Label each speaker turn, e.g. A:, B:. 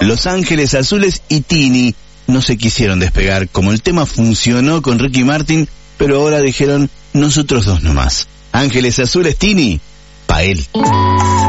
A: Los Ángeles Azules y Tini no se quisieron despegar. Como el tema funcionó con Ricky Martin, pero ahora dijeron nosotros dos nomás. Ángeles Azules, Tini, pa' él.